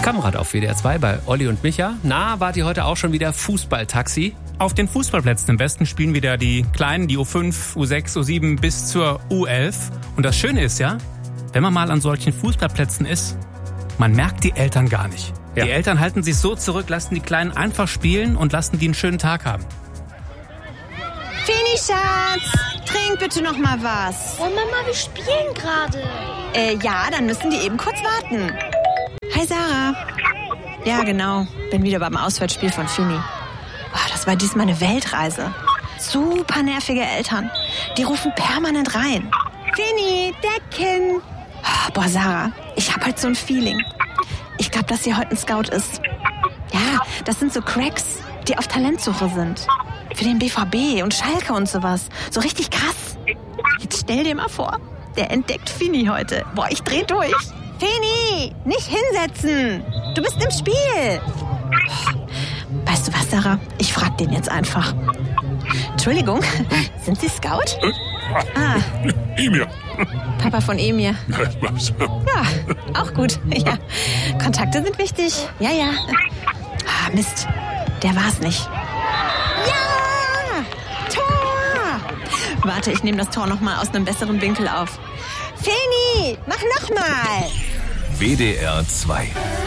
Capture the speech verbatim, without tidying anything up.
Kamerad auf W D R zwei bei Olli und Micha. Na, wart ihr heute auch schon wieder Fußballtaxi? Auf den Fußballplätzen im Westen spielen wieder die Kleinen, die U fünf, U sechs, U sieben bis zur U elf. Und das Schöne ist ja, wenn man mal an solchen Fußballplätzen ist, man merkt die Eltern gar nicht. Ja. Die Eltern halten sich so zurück, lassen die Kleinen einfach spielen und lassen die einen schönen Tag haben. Fini, Schatz, trink bitte noch mal was. Oh Mama, wir spielen gerade. Äh, ja, dann müssen die eben kurz warten. Hi Sarah. Ja, genau. Bin wieder beim Auswärtsspiel von Fini. Oh, das war diesmal eine Weltreise. Super nervige Eltern. Die rufen permanent rein. Fini, Decken. Oh, boah, Sarah, ich hab halt so ein Feeling. Ich glaube, dass hier heute ein Scout ist. Ja, das sind so Cracks, die auf Talentsuche sind. Für den B V B und Schalke und sowas. So richtig krass. Jetzt stell dir mal vor, der entdeckt Fini heute. Boah, ich dreh durch. Fini, nicht hinsetzen. Du bist im Spiel. Weißt du was, Sarah? Ich frag den jetzt einfach. Entschuldigung, sind Sie Scout? Ah. Emir. Papa von Emir. Ja, auch gut. Ja. Kontakte sind wichtig. Ja, ja. Ah, Mist, der war's nicht. Ja! Tor! Warte, ich nehme das Tor noch mal aus einem besseren Winkel auf. Feni, mach noch mal! W D R zwei